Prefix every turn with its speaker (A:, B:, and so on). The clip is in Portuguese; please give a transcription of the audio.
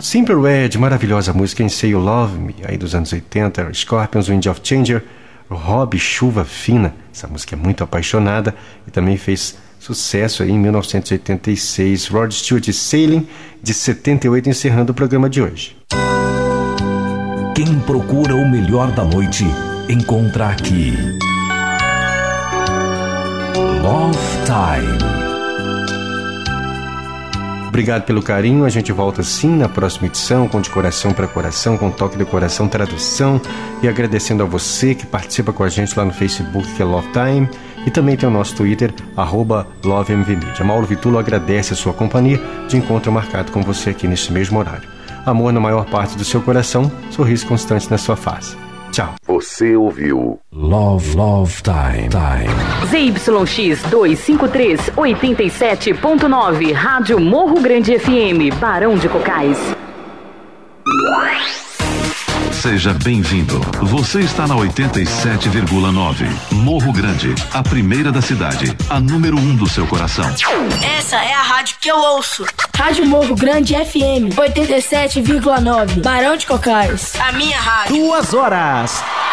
A: Simple Red, maravilhosa música em Say You Love Me, aí dos anos 80, Scorpions, Wind of Changer, Rob, Chuva Fina, essa música é muito apaixonada e também fez sucesso aí em 1986, Rod Stewart, Sailing, de 78, encerrando o programa de hoje.
B: Quem procura o melhor da noite, encontra aqui. Love Time.
A: Obrigado pelo carinho, a gente volta sim na próxima edição, com De Coração para Coração, com Toque do Coração, tradução, e agradecendo a você que participa com a gente lá no Facebook, que é Love Time, e também tem o nosso Twitter, @LoveMVMedia. Mauro Vitulo agradece a sua companhia, de encontro marcado com você aqui nesse mesmo horário. Amor na maior parte do seu coração, sorriso constante na sua face. Tchau.
C: Você ouviu
B: Love Time.
D: ZYX 253, 87.9, Rádio Morro Grande FM, Barão de Cocais.
E: Seja bem-vindo. Você está na 87,9. Morro Grande, a primeira da cidade, a número 1 do seu coração.
F: Essa é a rádio que eu ouço. Rádio Morro Grande FM, 87,9. Barão de Cocais. A minha rádio.
G: 2 horas.